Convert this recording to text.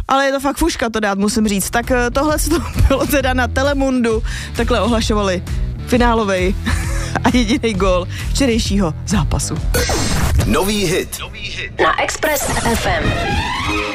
ale je to fakt fuška to dát, musím říct. Tak tohle to bylo teda na Telemundu, takhle ohlašovali finálovej a jediný gól včerejšího zápasu. Nový hit na Express FM.